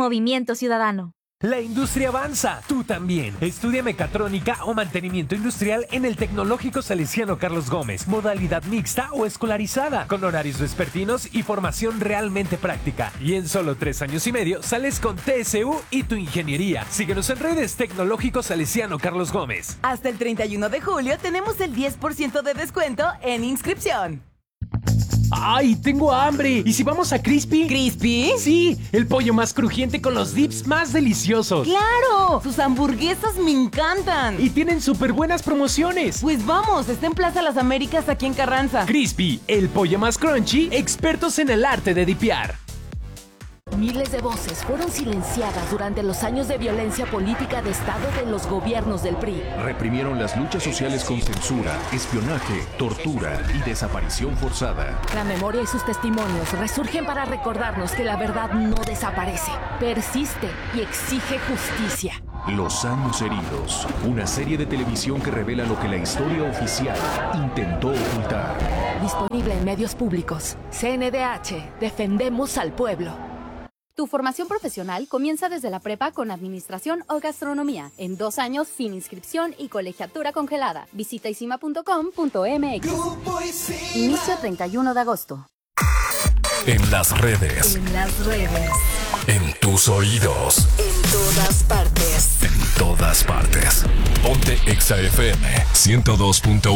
Movimiento Ciudadano. La industria avanza, tú también. Estudia mecatrónica o mantenimiento industrial en el Tecnológico Salesiano Carlos Gómez, modalidad mixta o escolarizada, con horarios vespertinos y formación realmente práctica. Y en solo 3 años y medio sales con TSU y tu ingeniería. Síguenos en redes Tecnológico Salesiano Carlos Gómez. Hasta el 31 de julio tenemos el 10% de descuento en inscripción. ¡Ay, tengo hambre! ¿Y si vamos a Crispy? ¿Crispy? Sí, el pollo más crujiente con los dips más deliciosos. ¡Claro! Sus hamburguesas me encantan. Y tienen súper buenas promociones. Pues vamos, está en Plaza Las Américas aquí en Carranza. Crispy, el pollo más crunchy, expertos en el arte de dipear. Miles de voces fueron silenciadas durante los años de violencia política de Estado de los gobiernos del PRI. Reprimieron las luchas sociales con censura, espionaje, tortura y desaparición forzada. La memoria y sus testimonios resurgen para recordarnos que la verdad no desaparece, persiste y exige justicia. Los años heridos, una serie de televisión que revela lo que la historia oficial intentó ocultar. Disponible en medios públicos. CNDH, defendemos al pueblo. Tu formación profesional comienza desde la prepa con administración o gastronomía, en 2 años sin inscripción y colegiatura congelada. Visita isima.com.mx. Inicio 31 de agosto. En las redes. En las redes. En tus oídos. En todas partes. En todas partes. Ponte Exa FM 102.1.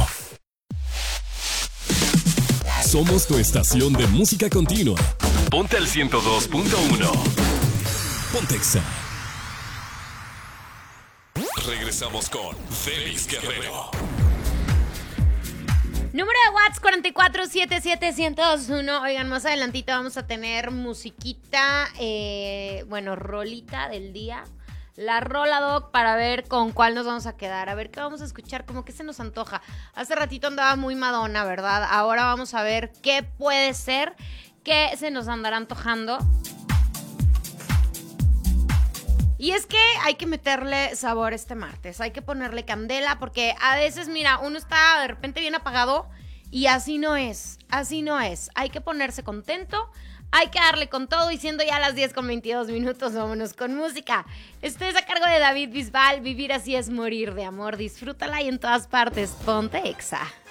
Somos tu estación de música continua. Ponte al 102.1. Ponte Exa. Regresamos con Félix Guerrero. Número de WhatsApp 4477121. Oigan, más adelantito vamos a tener musiquita, rolita del día. La rola, Doc, para ver con cuál nos vamos a quedar. A ver qué vamos a escuchar, como que se nos antoja. Hace ratito andaba muy Madonna, ¿verdad? Ahora vamos a ver qué puede ser, qué se nos andará antojando. Y es que hay que meterle sabor este martes, hay que ponerle candela, porque a veces, mira, uno está de repente bien apagado y así no es. Hay que ponerse contento, hay que darle con todo, y siendo ya las 10:22, vámonos con música. Esto es a cargo de David Bisbal, Vivir así es morir de amor. Disfrútala y en todas partes, ponte Exa.